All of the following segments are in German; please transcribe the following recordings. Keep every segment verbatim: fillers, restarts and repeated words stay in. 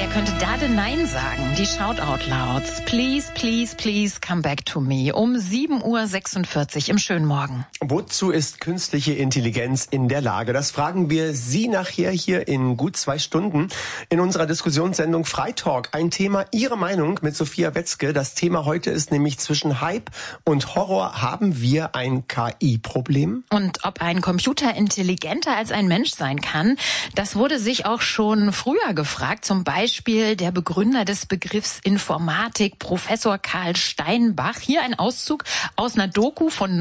könnte da denn Nein sagen? Die Shoutout-Louds. Please, please, please come back to me. Um sieben Uhr sechsundvierzig im schönen Morgen. Wozu ist künstliche Intelligenz in der Lage? Das fragen wir Sie nachher hier in gut zwei Stunden in unserer Diskussionssendung Freitalk. Ein Thema, Ihre Meinung mit Sophia Wetzke. Das Thema heute ist nämlich zwischen Hype und Horror. Haben wir ein K I-Problem? Und ob ein Computer intelligenter als ein Mensch sein kann, das wurde sich auch schon früher gefragt. Zum Beispiel der Begründer des Begriffs Informatik, Professor Karl Steinbach. Hier ein Auszug aus einer Doku von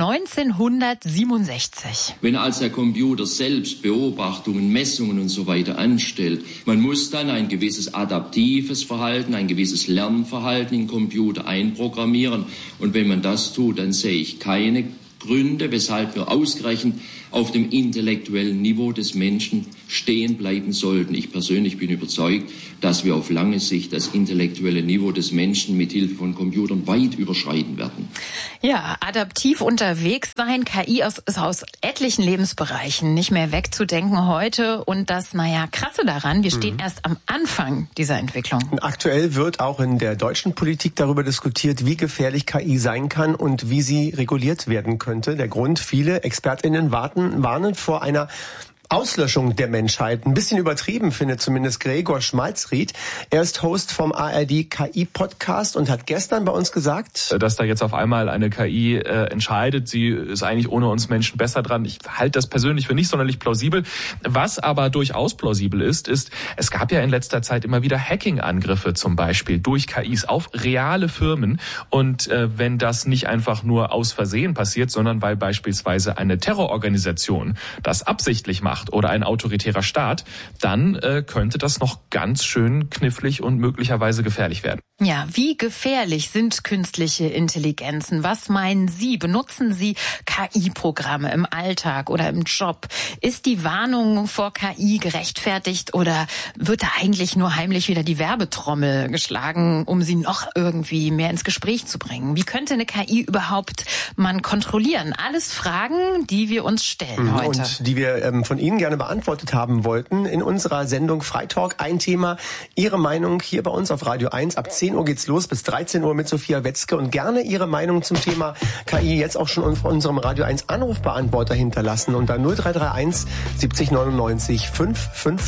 neunzehnhundertsiebenundsechzig. Wenn also der Computer selbst Beobachtungen, Messungen und so weiter anstellt, man muss dann ein gewisses adaptives Verhalten, ein gewisses Lernverhalten in den Computer einprogrammieren. Und wenn man das tut, dann sehe ich keine Gründe, weshalb wir ausgerechnet auf dem intellektuellen Niveau des Menschen stehen bleiben sollten. Ich persönlich bin überzeugt, dass wir auf lange Sicht das intellektuelle Niveau des Menschen mit Hilfe von Computern weit überschreiten werden. Ja, adaptiv unterwegs sein, K I aus, ist aus etlichen Lebensbereichen nicht mehr wegzudenken heute. Und das, naja, krasse daran, wir stehen mhm. erst am Anfang dieser Entwicklung. Und aktuell wird auch in der deutschen Politik darüber diskutiert, wie gefährlich K I sein kann und wie sie reguliert werden könnte. Der Grund, viele ExpertInnen warten warnen vor einer Auslöschung der Menschheit. Ein bisschen übertrieben, findet zumindest Gregor Schmalzried. Er ist Host vom A R D K I-Podcast und hat gestern bei uns gesagt, dass da jetzt auf einmal eine K I äh, entscheidet, sie ist eigentlich ohne uns Menschen besser dran. Ich halte das persönlich für nicht sonderlich plausibel. Was aber durchaus plausibel ist, ist, es gab ja in letzter Zeit immer wieder Hacking-Angriffe zum Beispiel durch K Is auf reale Firmen. Und äh, wenn das nicht einfach nur aus Versehen passiert, sondern weil beispielsweise eine Terrororganisation das absichtlich macht, oder ein autoritärer Staat, dann äh, könnte das noch ganz schön knifflig und möglicherweise gefährlich werden. Ja, wie gefährlich sind künstliche Intelligenzen? Was meinen Sie? Benutzen Sie K I-Programme im Alltag oder im Job? Ist die Warnung vor K I gerechtfertigt oder wird da eigentlich nur heimlich wieder die Werbetrommel geschlagen, um sie noch irgendwie mehr ins Gespräch zu bringen? Wie könnte eine K I überhaupt man kontrollieren? Alles Fragen, die wir uns stellen heute. Und die wir ähm, von Ihnen gerne beantwortet haben wollten in unserer Sendung Freitalk. Ein Thema, Ihre Meinung hier bei uns auf Radio eins. Ab zehn Uhr geht's los bis dreizehn Uhr mit Sophia Wetzke und gerne Ihre Meinung zum Thema K I jetzt auch schon auf unserem Radio eins Anrufbeantworter hinterlassen unter null drei drei eins siebzig neunundneunzig fünf fünf